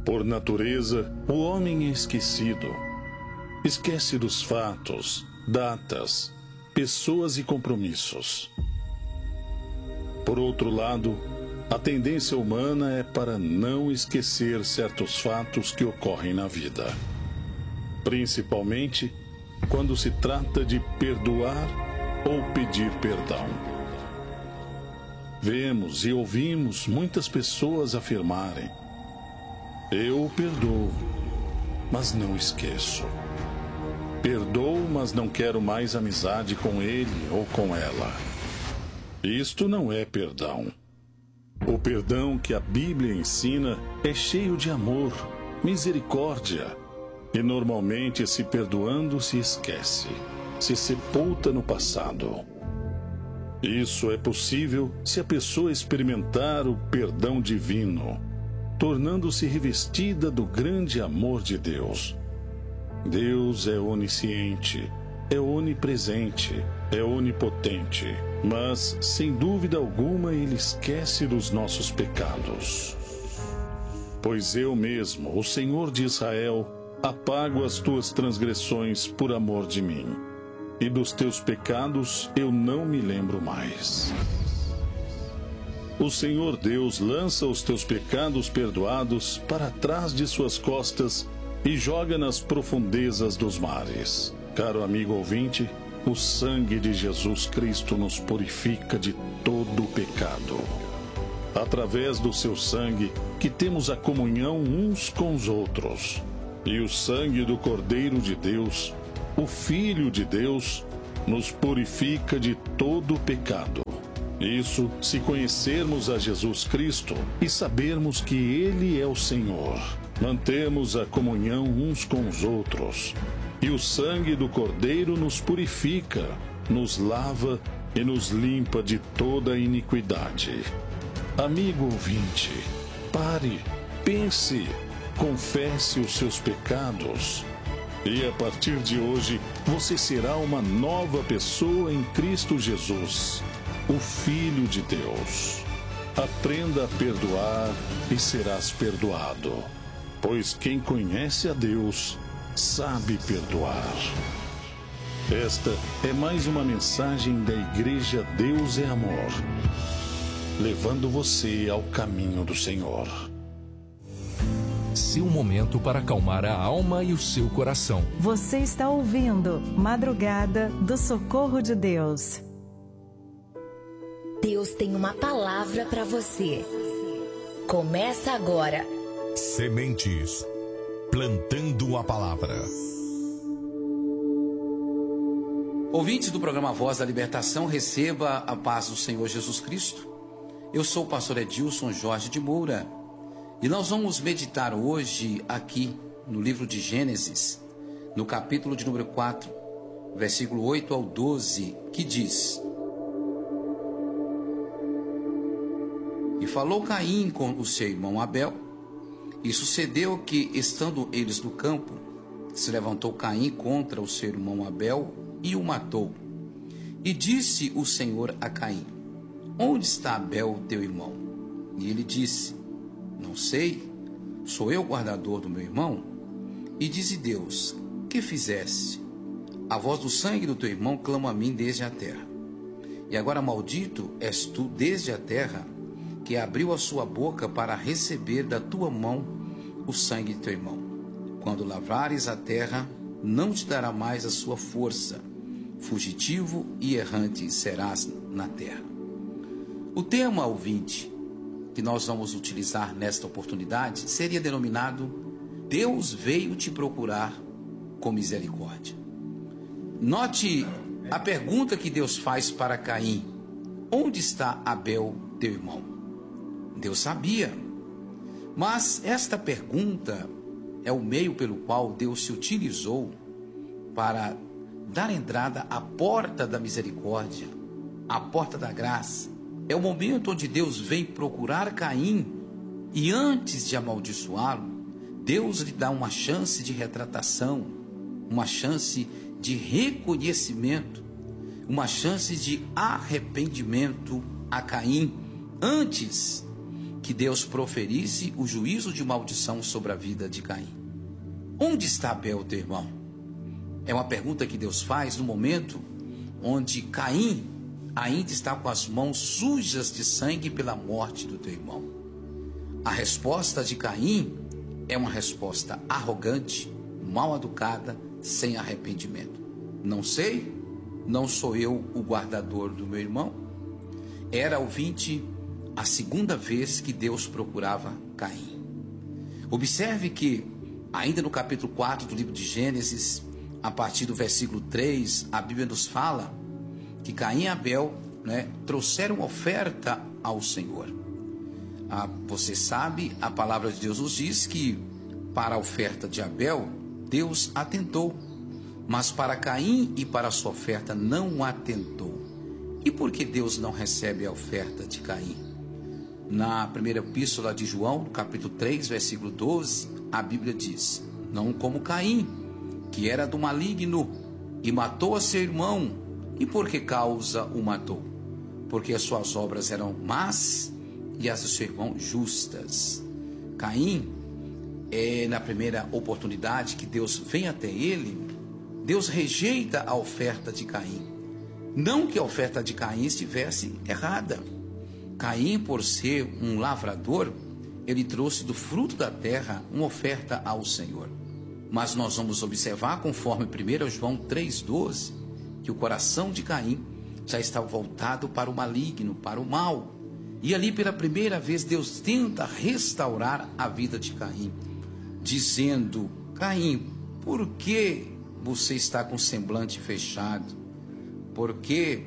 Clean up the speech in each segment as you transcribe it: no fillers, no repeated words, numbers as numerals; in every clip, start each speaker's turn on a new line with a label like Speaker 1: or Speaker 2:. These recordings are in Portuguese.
Speaker 1: Por natureza, o homem é esquecido. Esquece dos fatos, datas, pessoas e compromissos. Por outro lado, a tendência humana é para não esquecer certos fatos que ocorrem na vida. Principalmente quando se trata de perdoar ou pedir perdão. Vemos e ouvimos muitas pessoas afirmarem: eu perdoo, mas não esqueço. Perdoo, mas não quero mais amizade com ele ou com ela. Isto não é perdão. O perdão que a Bíblia ensina é cheio de amor, misericórdia, e normalmente, se perdoando, se esquece, se sepulta no passado. Isso é possível se a pessoa experimentar o perdão divino, tornando-se revestida do grande amor de Deus. Deus é onisciente, é onipresente, é onipotente, mas, sem dúvida alguma, Ele esquece dos nossos pecados. Pois eu mesmo, o Senhor de Israel, apago as tuas transgressões por amor de mim, e dos teus pecados eu não me lembro mais. O Senhor Deus lança os teus pecados perdoados para trás de suas costas e joga nas profundezas dos mares. Caro amigo ouvinte, o sangue de Jesus Cristo nos purifica de todo o pecado. Através do seu sangue que temos a comunhão uns com os outros. E o sangue do Cordeiro de Deus, o Filho de Deus, nos purifica de todo o pecado. Isso se conhecermos a Jesus Cristo e sabermos que Ele é o Senhor. Mantemos a comunhão uns com os outros. E o sangue do Cordeiro nos purifica, nos lava e nos limpa de toda a iniquidade. Amigo ouvinte, pare, pense, confesse os seus pecados. E a partir de hoje, você será uma nova pessoa em Cristo Jesus, o Filho de Deus. Aprenda a perdoar e serás perdoado, pois quem conhece a Deus sabe perdoar. Esta é mais uma mensagem da Igreja Deus é Amor, levando você ao caminho do Senhor.
Speaker 2: Seu momento para acalmar a alma e o seu coração.
Speaker 3: Você está ouvindo Madrugada do Socorro de Deus.
Speaker 4: Deus tem uma palavra para você. Começa agora.
Speaker 5: Sementes, plantando a palavra.
Speaker 6: Ouvintes do programa Voz da Libertação, receba a paz do Senhor Jesus Cristo. Eu sou o pastor Edilson Jorge de Moura e nós vamos meditar hoje aqui no livro de Gênesis, no capítulo de número 4, versículo 8 ao 12, que diz: E falou Caim com o seu irmão Abel, e sucedeu que, estando eles no campo, se levantou Caim contra o seu irmão Abel e o matou. E disse o Senhor a Caim: Onde está Abel, teu irmão? E ele disse: Não sei, sou eu o guardador do meu irmão? E disse Deus: Que fizeste? A voz do sangue do teu irmão clama a mim desde a terra. E agora maldito és tu desde a terra, que abriu a sua boca para receber da tua mão o sangue de teu irmão. Quando lavrares a terra, não te dará mais a sua força. Fugitivo e errante serás na terra. O tema, ouvinte, que nós vamos utilizar nesta oportunidade seria denominado: Deus veio te procurar com misericórdia. Note a pergunta que Deus faz para Caim: Onde está Abel, teu irmão? Deus sabia, mas esta pergunta é o meio pelo qual Deus se utilizou para dar entrada à porta da misericórdia, à porta da graça. É o momento onde Deus vem procurar Caim e, antes de amaldiçoá-lo, Deus lhe dá uma chance de retratação, uma chance de reconhecimento, uma chance de arrependimento a Caim, antes que Deus proferisse o juízo de maldição sobre a vida de Caim. Onde está Abel, teu irmão? É uma pergunta que Deus faz no momento onde Caim ainda está com as mãos sujas de sangue pela morte do teu irmão. A resposta de Caim é uma resposta arrogante, mal educada, sem arrependimento. Não sei, não sou eu o guardador do meu irmão. Era, ouvinte, a segunda vez que Deus procurava Caim. Observe que, ainda no capítulo 4 do livro de Gênesis, a partir do versículo 3, a Bíblia nos fala que Caim e Abel, trouxeram oferta ao Senhor. Você sabe, a palavra de Deus nos diz que para a oferta de Abel, Deus atentou, mas para Caim e para a sua oferta não atentou. E por que Deus não recebe a oferta de Caim? Na primeira epístola de João, no capítulo 3, versículo 12, a Bíblia diz: não como Caim, que era do maligno e matou a seu irmão. E por que causa o matou? Porque as suas obras eram más e as do seu irmão justas. Caim, na primeira oportunidade que Deus vem até ele, Deus rejeita a oferta de Caim. Não que a oferta de Caim estivesse errada. Caim, por ser um lavrador, ele trouxe do fruto da terra uma oferta ao Senhor. Mas nós vamos observar, conforme 1 João 3,12, que o coração de Caim já estava voltado para o maligno, para o mal. E ali, pela primeira vez, Deus tenta restaurar a vida de Caim, dizendo: Caim, por que você está com o semblante fechado? Por que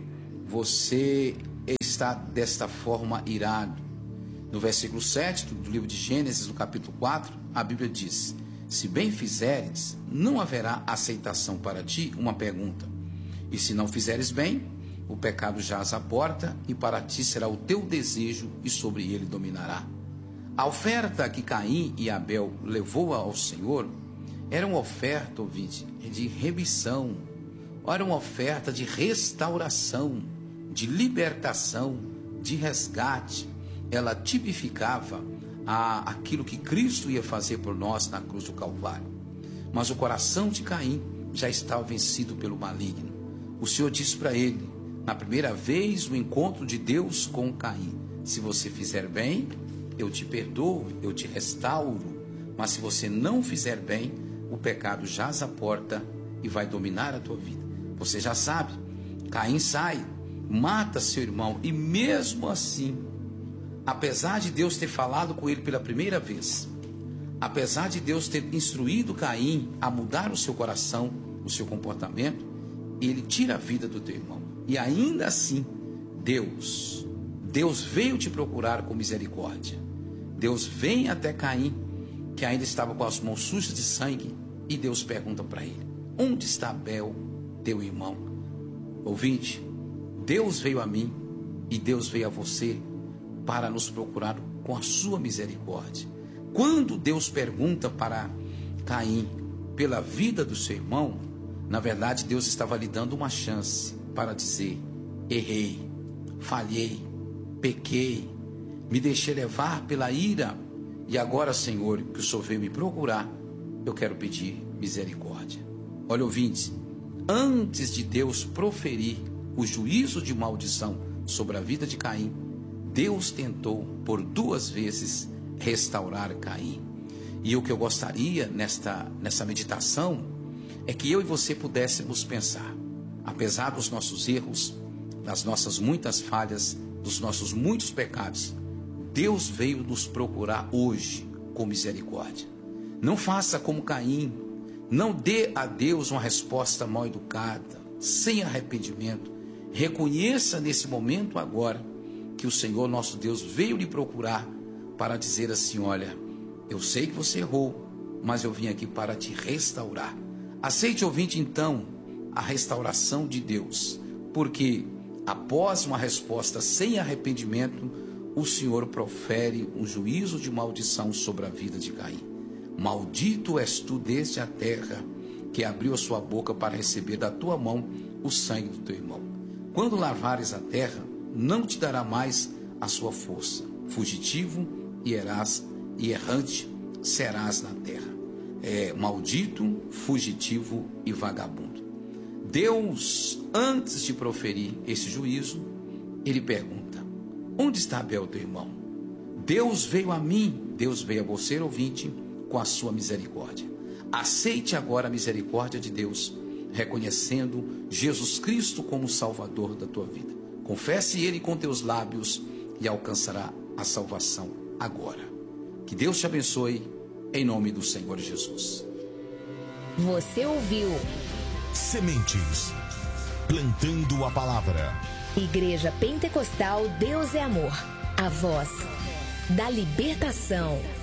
Speaker 6: você está desta forma irado? No versículo 7 do livro de Gênesis, no capítulo 4, a Bíblia diz: se bem fizeres, não haverá aceitação para ti. Uma pergunta: e se não fizeres bem, o pecado jaz à porta, e para ti será o teu desejo, e sobre ele dominará. A oferta que Caim e Abel levou ao Senhor era uma oferta, ouvinte, de remissão, era uma oferta de restauração, de libertação, de resgate. Ela tipificava aquilo que Cristo ia fazer por nós na cruz do Calvário. Mas o coração de Caim já estava vencido pelo maligno. O Senhor disse para ele, na primeira vez, o encontro de Deus com Caim: se você fizer bem, eu te perdoo, eu te restauro. Mas se você não fizer bem, o pecado jaz à porta e vai dominar a tua vida. Você já sabe, Caim sai, mata seu irmão, e mesmo assim, apesar de Deus ter falado com ele pela primeira vez, apesar de Deus ter instruído Caim a mudar o seu coração, o seu comportamento, ele tira a vida do teu irmão. E ainda assim, Deus veio te procurar com misericórdia. Deus vem até Caim, que ainda estava com as mãos sujas de sangue, e Deus pergunta para ele: onde está Abel, teu irmão? Ouvinte, Deus veio a mim e Deus veio a você para nos procurar com a sua misericórdia. Quando Deus pergunta para Caim pela vida do seu irmão, na verdade Deus estava lhe dando uma chance para dizer: errei, falhei, pequei, me deixei levar pela ira, e agora, Senhor, que o Senhor veio me procurar, eu quero pedir misericórdia. Olha, ouvintes, antes de Deus proferir o juízo de maldição sobre a vida de Caim, Deus tentou por 2 vezes restaurar Caim. E o que eu gostaria nessa meditação é que eu e você pudéssemos pensar: apesar dos nossos erros, das nossas muitas falhas, dos nossos muitos pecados, Deus veio nos procurar hoje com misericórdia. Não faça como Caim, não dê a Deus uma resposta mal educada, sem arrependimento. Reconheça nesse momento agora que o Senhor nosso Deus veio lhe procurar para dizer assim: olha, eu sei que você errou, mas eu vim aqui para te restaurar. Aceite, ouvinte, então, a restauração de Deus, porque após uma resposta sem arrependimento, o Senhor profere um juízo de maldição sobre a vida de Caim. Maldito és tu desde a terra, que abriu a sua boca para receber da tua mão o sangue do teu irmão. Quando lavares a terra, não te dará mais a sua força. Fugitivo e errante serás na terra. Maldito, fugitivo e vagabundo. Deus, antes de proferir esse juízo, ele pergunta: onde está Abel, teu irmão? Deus veio a mim, Deus veio a você, ouvinte, com a sua misericórdia. Aceite agora a misericórdia de Deus, reconhecendo Jesus Cristo como Salvador da tua vida. Confesse Ele com teus lábios e alcançará a salvação agora. Que Deus te abençoe, em nome do Senhor Jesus.
Speaker 4: Você ouviu
Speaker 5: Sementes, plantando a palavra.
Speaker 4: Igreja Pentecostal Deus é Amor, a voz da libertação.